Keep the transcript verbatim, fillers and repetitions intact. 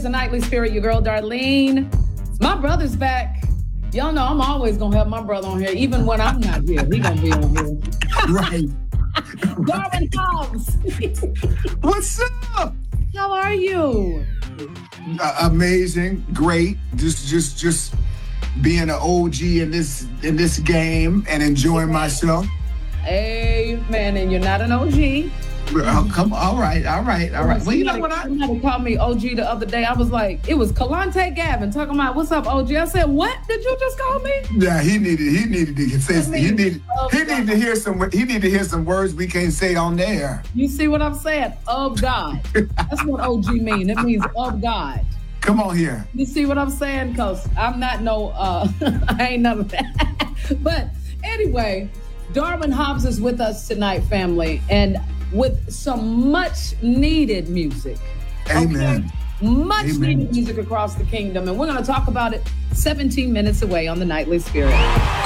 is the Nightly Spirit, your girl Darlene. My brother's back. Y'all know I'm always gonna have my brother on here, even when I'm not here. He gonna be on here. Right. Darwin Hobbs. What's up? How are you? Uh, amazing, great. Just, just, just being an O G in this in this game and enjoying myself. Amen. And you're not an O G. Oh, come, all right, all right, all right. Well, you know what? I Somebody called me O G the other day. I was like, it was Kalante Gavin talking about, what's up, O G? I said, what did you just call me? Yeah, he needed, he needed to get say, he needed, oh, he needed to hear some, he needed to hear some words we can't say on there. You see what I'm saying? Of God. That's what O G means. It means of God. Come on here. You see what I'm saying? Because I'm not no, uh, I ain't none of that. But anyway, Darwin Hobbs is with us tonight, family, and with some much needed music. Amen. Okay? Much Amen. needed music across the kingdom. And we're going to talk about it seventeen minutes away on the Nightly Spirit.